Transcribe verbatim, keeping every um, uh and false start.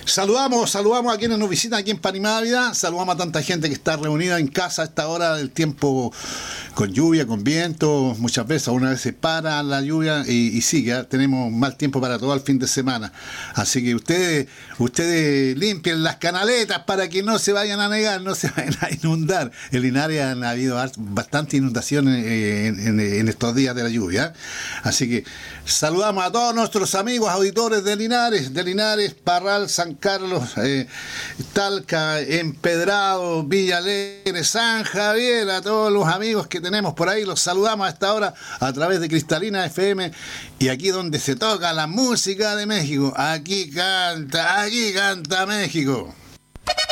Saludamos, saludamos a quienes nos visitan aquí en Panimávida, saludamos a tanta gente que está reunida en casa a esta hora del tiempo, con lluvia, con viento, muchas veces, una vez se para la lluvia y, y sigue, ¿eh? Tenemos mal tiempo para todo el fin de semana, así que ustedes, ustedes limpien las canaletas para que no se vayan a negar, no se vayan a inundar. En Linares han habido bastante inundaciones en, en, en estos días de la lluvia, ¿eh? Así que saludamos a todos nuestros amigos auditores de Linares, de Linares, Parral, San Carlos, eh, Talca, Empedrado, Villa Alegre, San Javier, a todos los amigos que tenemos por ahí, los saludamos a esta hora a través de Cristalina F M, y aquí donde se toca la música de México, aquí canta, aquí canta México.